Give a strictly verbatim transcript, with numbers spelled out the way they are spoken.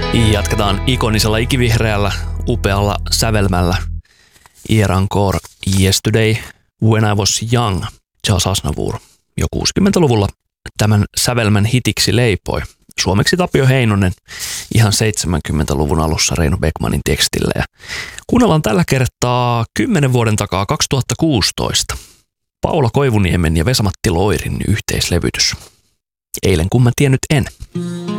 Jatketaan ikonisella ikivihreällä, upealla sävelmällä. Hier encore yesterday when I was young. Charles Aznavour jo kuusikymmentäluvulla tämän sävelmän hitiksi leipoi. Suomeksi Tapio Heinonen ihan seitsemänkymmentäluvun alussa Reino Beckmanin tekstillä. Ja kuunnellaan tällä kertaa kymmenen vuoden takaa kaksituhattakuusitoista. Paula Koivuniemen ja Vesa-Matti Loirin yhteislevytys. Eilen kun mä tiennyt en.